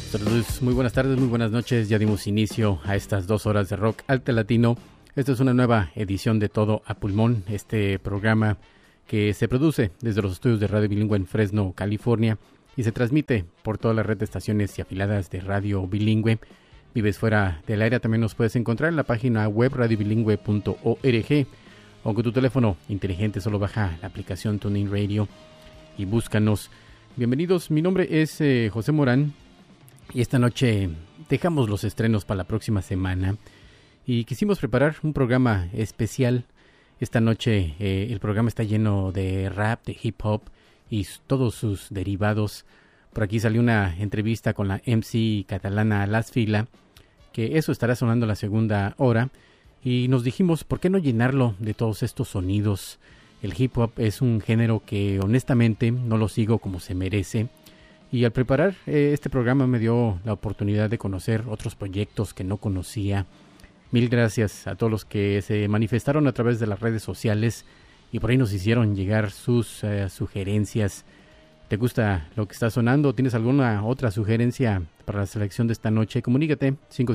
Saludos, muy buenas tardes, muy buenas noches. Ya dimos inicio a estas 2 horas de rock arte latino. Esta es una nueva edición de Todo a Pulmón, este programa que se produce desde los estudios de Radio Bilingüe en Fresno, California, y se transmite por toda la red de estaciones y afiliadas de Radio Bilingüe. Vives fuera del área, también nos puedes encontrar en la página web radiobilingüe.org, o con tu teléfono inteligente solo baja la aplicación TuneIn Radio y búscanos. Bienvenidos, mi nombre es José Morán. Y esta noche dejamos los estrenos para la próxima semana y quisimos preparar un programa especial. Esta noche el programa está lleno de rap, de hip hop y todos sus derivados. Por aquí salió una entrevista con la MC catalana Las Fila, que eso estará sonando la segunda hora. Y nos dijimos, ¿por qué no llenarlo de todos estos sonidos? El hip hop es un género que honestamente no lo sigo como se merece. Y al preparar este programa me dio la oportunidad de conocer otros proyectos que no conocía. Mil gracias a todos los que se manifestaron a través de las redes sociales y por ahí nos hicieron llegar sus sugerencias. ¿Te gusta lo que está sonando? ¿Tienes alguna otra sugerencia para la selección de esta noche? Comunícate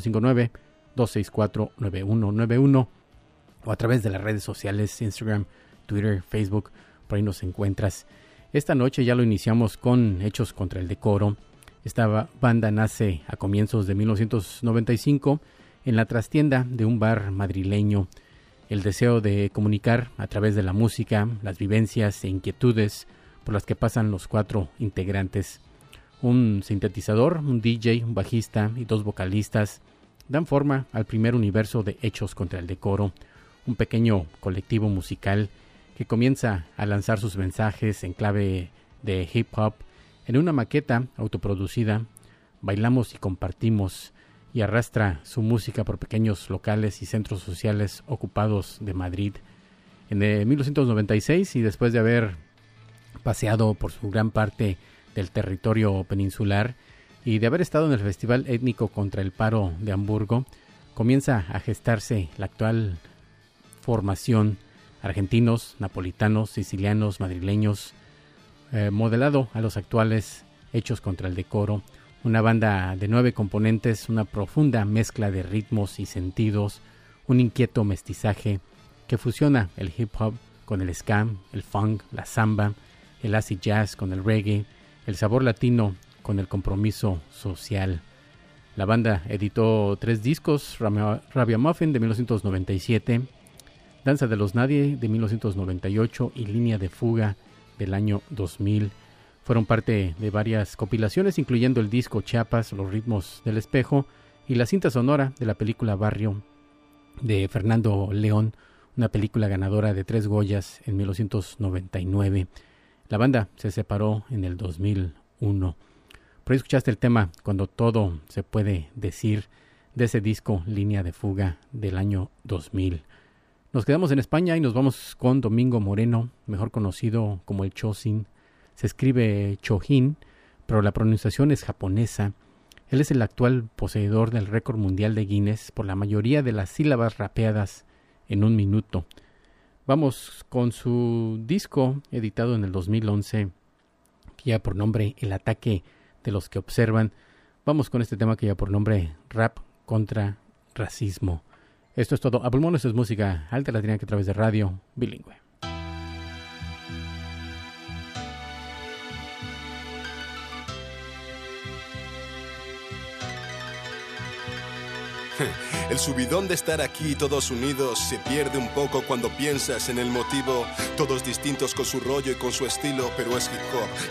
559-264-9191 o a través de las redes sociales, Instagram, Twitter, Facebook, por ahí nos encuentras. Esta noche ya lo iniciamos con Hechos contra el Decoro. Esta banda nace a comienzos de 1995 en la trastienda de un bar madrileño. El deseo de comunicar a través de la música, las vivencias e inquietudes por las que pasan los 4 integrantes. Un sintetizador, un DJ, un bajista y 2 vocalistas dan forma al primer universo de Hechos contra el Decoro, un pequeño colectivo musical que comienza a lanzar sus mensajes en clave de hip hop en una maqueta autoproducida. Bailamos y compartimos, y arrastra su música por pequeños locales y centros sociales ocupados de Madrid. En 1996, y después de haber paseado por su gran parte del territorio peninsular y de haber estado en el Festival Étnico contra el Paro de Hamburgo, comienza a gestarse la actual formación: argentinos, napolitanos, sicilianos, madrileños, modelado a los actuales Hechos contra el Decoro. Una banda de 9 componentes, una profunda mezcla de ritmos y sentidos, un inquieto mestizaje que fusiona el hip hop con el ska, el funk, la samba, el acid jazz con el reggae, el sabor latino con el compromiso social. La banda editó 3 discos: Ragamuffin de 1997, Danza de los Nadie de 1998 y Línea de Fuga del año 2000. Fueron parte de varias compilaciones, incluyendo el disco Chiapas, Los Ritmos del Espejo, y la cinta sonora de la película Barrio de Fernando León, una película ganadora de 3 Goyas en 1999. La banda se separó en el 2001. Por ahí escuchaste el tema Cuando Todo Se Puede Decir, de ese disco Línea de Fuga del año 2000. Nos quedamos en España y nos vamos con Domingo Moreno, mejor conocido como el Chosin. Se escribe Chojin, pero la pronunciación es japonesa. Él es el actual poseedor del récord mundial de Guinness por la mayoría de las sílabas rapeadas en un minuto. Vamos con su disco editado en el 2011, que lleva por nombre El Ataque de los que Observan. Vamos con este tema que lleva por nombre Rap contra Racismo. Esto es Todo a Pulmón. Esto es música alta latina que a través de Radio Bilingüe. El subidón de estar aquí todos unidos se pierde un poco cuando piensas en el motivo. Todos distintos con su rollo y con su estilo, pero es hip hop